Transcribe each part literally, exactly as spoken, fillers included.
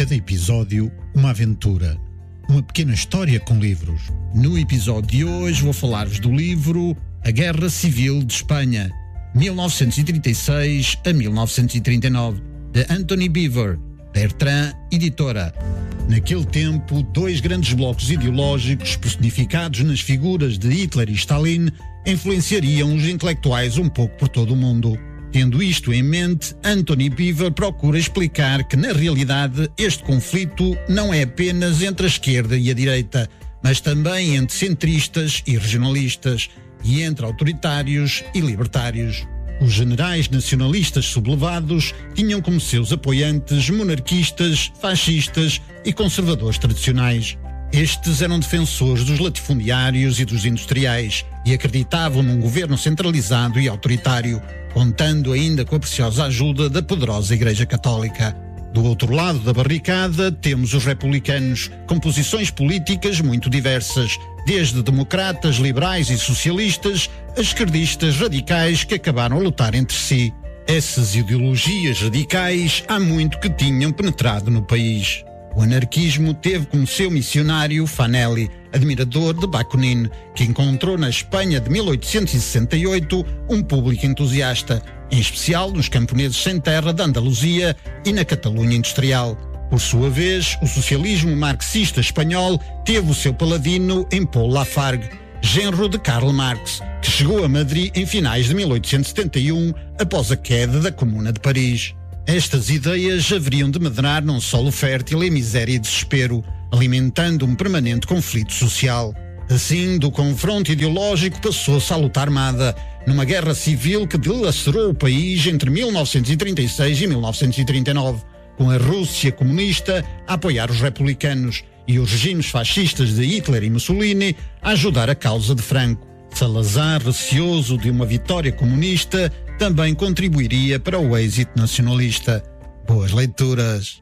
cada episódio, uma aventura, uma pequena história com livros. No episódio de hoje vou falar-vos do livro A Guerra Civil de Espanha, mil novecentos e trinta e seis a mil novecentos e trinta e nove, de Anthony Beevor, Bertrand Editora. Naquele tempo, dois grandes blocos ideológicos, personificados nas figuras de Hitler e Stalin, influenciariam os intelectuais um pouco por todo o mundo. Tendo isto em mente, Anthony Beevor procura explicar que, na realidade, este conflito não é apenas entre a esquerda e a direita, mas também entre centristas e regionalistas, e entre autoritários e libertários. Os generais nacionalistas sublevados tinham como seus apoiantes monarquistas, fascistas e conservadores tradicionais. Estes eram defensores dos latifundiários e dos industriais e acreditavam num governo centralizado e autoritário, contando ainda com a preciosa ajuda da poderosa Igreja Católica. Do outro lado da barricada temos os republicanos, com posições políticas muito diversas, desde democratas, liberais e socialistas a esquerdistas radicais que acabaram a lutar entre si. Essas ideologias radicais há muito que tinham penetrado no país. O anarquismo teve como seu missionário Fanelli, admirador de Bakunin, que encontrou na Espanha de mil oitocentos e sessenta e oito um público entusiasta, em especial nos camponeses sem terra da Andaluzia e na Catalunha industrial. Por sua vez, o socialismo marxista espanhol teve o seu paladino em Paul Lafargue, genro de Karl Marx, que chegou a Madrid em finais de mil oitocentos e setenta e um, após a queda da Comuna de Paris. Estas ideias haveriam de medrar num solo fértil em miséria e desespero, alimentando um permanente conflito social. Assim, do confronto ideológico passou-se à luta armada, numa guerra civil que dilacerou o país entre mil novecentos e trinta e seis e mil novecentos e trinta e nove, com a Rússia comunista a apoiar os republicanos e os regimes fascistas de Hitler e Mussolini a ajudar a causa de Franco. Salazar, receoso de uma vitória comunista, também contribuiria para o êxito nacionalista. Boas leituras!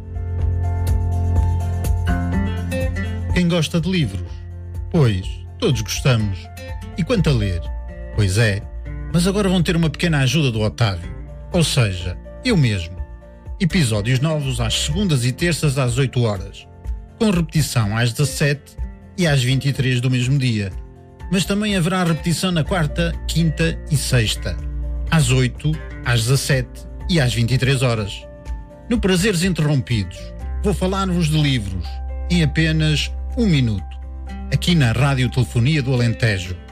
Quem gosta de livros? Pois, todos gostamos. E quanto a ler? Pois é, mas agora vão ter uma pequena ajuda do Otávio. Ou seja, eu mesmo. Episódios novos às segundas e terças às oito horas, com repetição às dezassete e às vinte e três do mesmo dia. Mas também haverá repetição na quarta, quinta e sexta, às oito, às dezassete e às vinte e três horas. No Prazeres Interrompidos, vou falar-vos de livros em apenas um minuto, aqui na Rádio Telefonia do Alentejo.